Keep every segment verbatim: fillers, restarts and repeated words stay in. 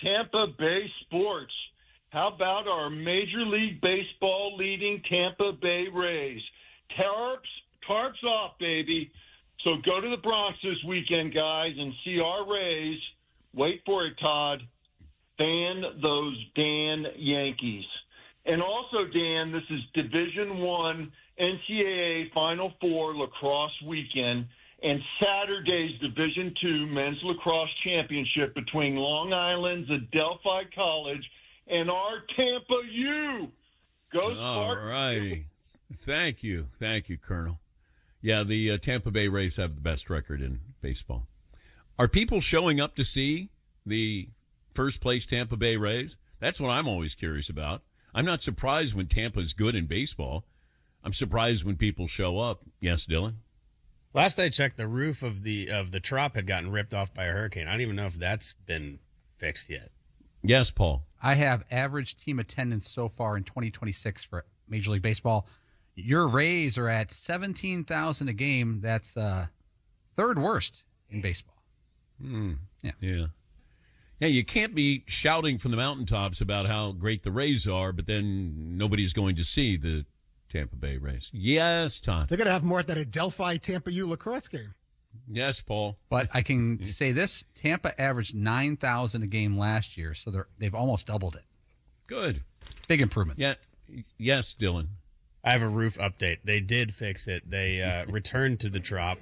Tampa Bay sports. How about our Major League Baseball leading Tampa Bay Rays? Tarps, tarps off, baby. So go to the Bronx this weekend, guys, and see our Rays. Wait for it, Todd. Fan those Dan Yankees. And also, Dan, this is Division One N C double A Final Four lacrosse weekend, and Saturday's Division Two Men's Lacrosse Championship between Long Island's Adelphi College and our Tampa U. Go All righty. Thank you. Thank you, Colonel. Yeah, the uh, Tampa Bay Rays have the best record in baseball. Are people showing up to see the first-place Tampa Bay Rays? That's what I'm always curious about. I'm not surprised when Tampa's good in baseball. I'm surprised when people show up. Yes, Dylan? Last I checked, the roof of the of the Trop had gotten ripped off by a hurricane. I don't even know if that's been fixed yet. Yes, Paul. I have average team attendance so far in twenty twenty-six for Major League Baseball. Your Rays are at seventeen thousand a game. That's uh, third worst in baseball. Mm. Yeah. Yeah. Yeah, you can't be shouting from the mountaintops about how great the Rays are, but then nobody's going to see the Tampa Bay Rays. Yes, Todd. They're going to have more at that Adelphi Tampa U lacrosse game. Yes, Paul. But I can say this: Tampa averaged nine thousand a game last year, so they're they've almost doubled it. Good, big improvement. Yeah. Yes, Dylan. I have a roof update. They did fix it. They uh, returned to the Trop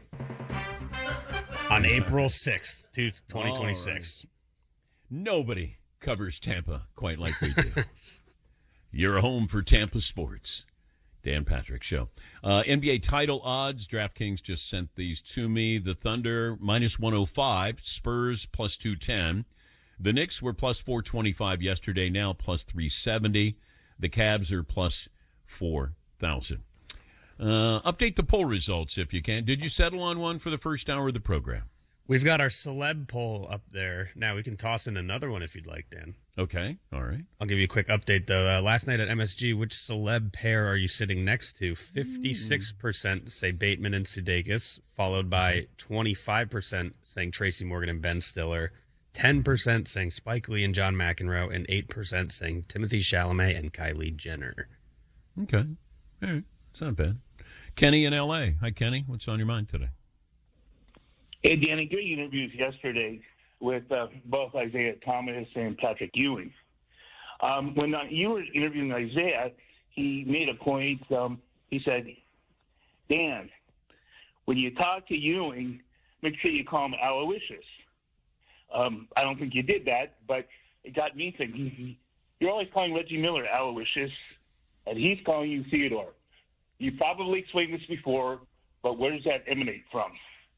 on April sixth, twenty twenty-six. Right. Nobody covers Tampa quite like we do. You're home for Tampa sports. Dan Patrick Show. Uh, N B A title odds. DraftKings just sent these to me. The Thunder, minus one oh five. Spurs, plus two ten. The Knicks were plus four twenty-five yesterday, now plus three seventy. The Cavs are plus four thousand. Uh, update the poll results if you can. Did you settle on one for the first hour of the program? We've got our celeb poll up there. Now we can toss in another one if you'd like, Dan. Okay, all right. I'll give you a quick update, though. Uh, last night at M S G, which celeb pair are you sitting next to? fifty-six percent say Bateman and Sudeikis, followed by twenty-five percent saying Tracy Morgan and Ben Stiller, ten percent saying Spike Lee and John McEnroe, and eight percent saying Timothy Chalamet and Kylie Jenner. Okay. All right. It's not bad. Kenny in L A. Hi, Kenny. What's on your mind today? Hey, Danny, great interviews yesterday with uh, both Isaiah Thomas and Patrick Ewing. Um, when uh, you were interviewing Isaiah, he made a point. Um, he said, Dan, when you talk to Ewing, make sure you call him Aloysius. Um, I don't think you did that, but it got me thinking. You're always calling Reggie Miller Aloysius, and he's calling you Theodore. You probably explained this before, but where does that emanate from?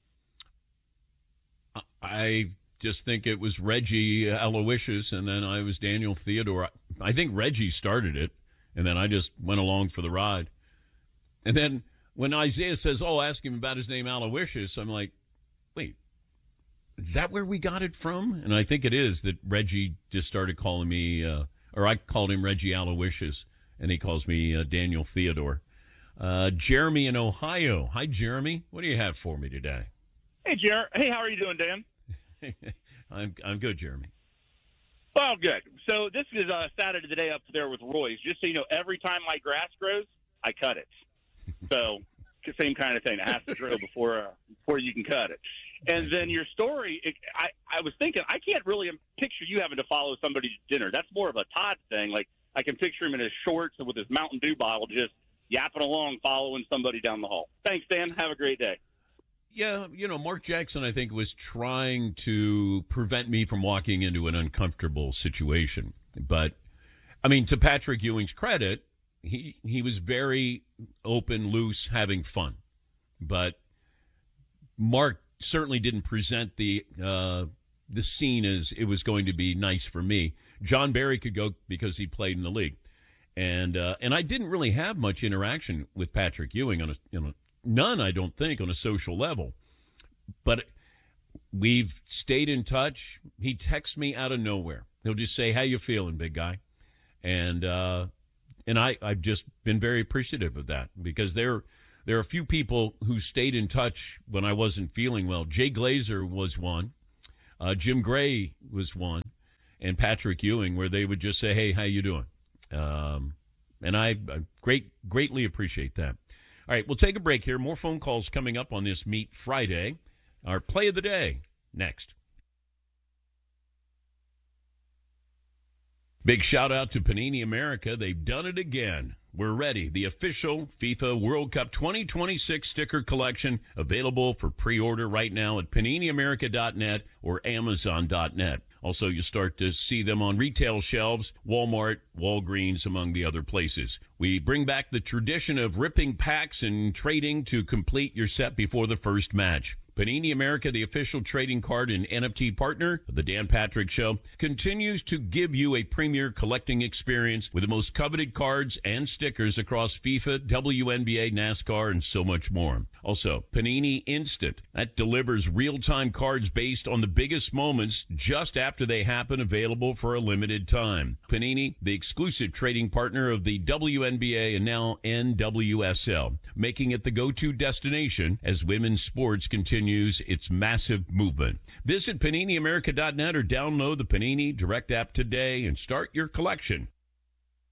I just think it was Reggie Aloysius, and then I was Daniel Theodore. I think Reggie started it, and then I just went along for the ride. And then when Isaiah says, oh, ask him about his name Aloysius, I'm like, wait, is that where we got it from? And I think it is that Reggie just started calling me, uh, or I called him Reggie Aloysius, and he calls me uh, Daniel Theodore. Uh, Jeremy in Ohio. Hi, Jeremy. What do you have for me today? Hey, Jer. Hey, how are you doing, Dan? I'm I'm good, Jeremy. Well, good. So this is uh, Saturday today up there with Roy's. Just so you know, every time my grass grows, I cut it. So same kind of thing. It has to grow before uh, before you can cut it. And then your story, it, I, I was thinking, I can't really picture you having to follow somebody to dinner. That's more of a Todd thing. Like, I can picture him in his shorts and with his Mountain Dew bottle just yapping along, following somebody down the hall. Thanks, Dan. Have a great day. Yeah, you know, Mark Jackson, I think, was trying to prevent me from walking into an uncomfortable situation. But, I mean, to Patrick Ewing's credit, he he was very open, loose, having fun. But Mark certainly didn't present the uh, the scene as it was going to be nice for me. John Barry could go because he played in the league. And uh, and I didn't really have much interaction with Patrick Ewing on a, you know, none, I don't think, on a social level. But we've stayed in touch. He texts me out of nowhere. He'll just say, how you feeling, big guy? And uh, and I, I've just been very appreciative of that because there, there are a few people who stayed in touch when I wasn't feeling well. Jay Glazer was one. Uh, Jim Gray was one. and Patrick Ewing, where they would just say, "Hey, how you doing?" Um, and I, I great greatly appreciate that. All right, we'll take a break here. More phone calls coming up on this Meat Friday. Our play of the day next. Big shout out to Panini America. They've done it again. We're ready. The official FIFA World Cup twenty twenty-six sticker collection available for pre-order right now at panini america dot net or amazon dot net. Also, you start to see them on retail shelves, Walmart, Walgreens, among the other places. We bring back the tradition of ripping packs and trading to complete your set before the first match. Panini America, the official trading card and N F T partner of the Dan Patrick Show, continues to give you a premier collecting experience with the most coveted cards and stickers across FIFA, W N B A, NASCAR, and so much more. Also, Panini Instant. That delivers real-time cards based on the biggest moments just after they happen, available for a limited time. Panini, the exclusive trading partner of the W N B A and now N W S L, making it the go-to destination as women's sports continue its massive movement. Visit panini america dot net or download the Panini Direct app today and start your collection